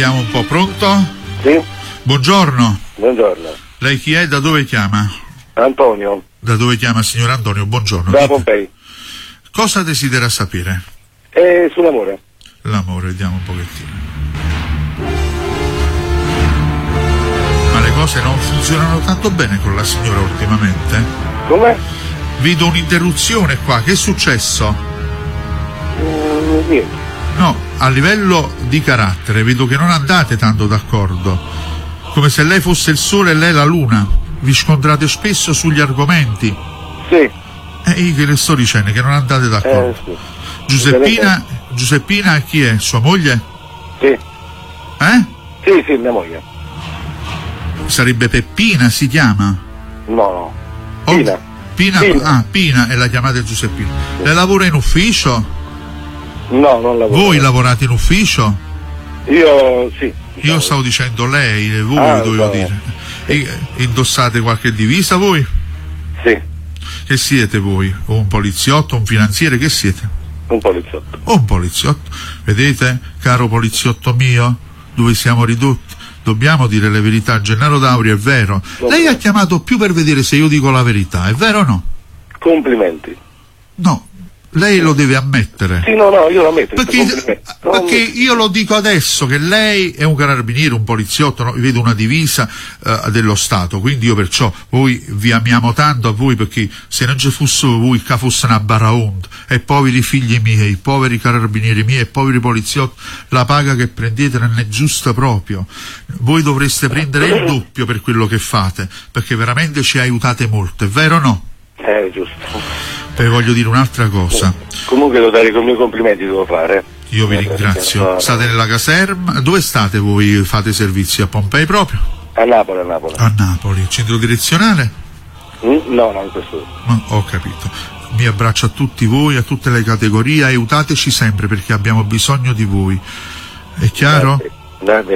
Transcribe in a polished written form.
Vediamo un po', pronto? Sì. Buongiorno. Buongiorno. Lei chi è? Da dove chiama? Antonio. Da dove chiama, signor Antonio? Buongiorno. Da Pompei. Cosa desidera sapere? Sull'amore. L'amore, vediamo un pochettino. Ma le cose non funzionano tanto bene con la signora ultimamente? Come? Vedo un'interruzione qua, che è successo? Niente. No, a livello di carattere vedo che non andate tanto d'accordo, come se lei fosse il sole e lei la luna, vi scontrate spesso sugli argomenti. Sì. Io che le sto dicendo che non andate d'accordo. Sì. Giuseppina chi è? Sua moglie? Sì. Sì, mia moglie. Sarebbe Peppina, si chiama? No. Oh, Pina. Pina. Ah, Pina, e la chiamate Giuseppina. Sì. Lei lavora in ufficio? No, non lavoro. Voi lavorate in ufficio? Io sì. Io stavo dicendo lei, voi dovevo dire. Indossate qualche divisa voi? Sì. Che siete voi? Un poliziotto, un finanziere, che siete? Un poliziotto. Un poliziotto. Vedete, caro poliziotto mio, dove siamo ridotti? Dobbiamo dire le verità. Gennaro Dauri, è vero. Lei ha chiamato più per vedere se io dico la verità, è vero o no? Complimenti. No, lei lo deve ammettere. Sì, no, io lo ammetto. Perché io lo dico adesso che lei è un carabiniere, un poliziotto, no? Vedo una divisa dello Stato, quindi io perciò voi vi amiamo tanto a voi, perché se non ci fosse voi che fosse una baraonda, e poveri figli miei, poveri carabinieri miei e poveri poliziotti, la paga che prendete non è giusta proprio. Voi dovreste prendere il doppio per quello che fate, perché veramente ci aiutate molto, è vero o no? Giusto. Poi voglio dire un'altra cosa. Comunque devo dare i miei complimenti, devo fare. Io vi ringrazio. State nella caserma? Dove state voi? Fate servizi a Pompei proprio? A Napoli. A Napoli. Centro direzionale? No, in questo. Ho capito. Mi abbraccio a tutti voi, a tutte le categorie, aiutateci sempre perché abbiamo bisogno di voi. È chiaro? Grazie.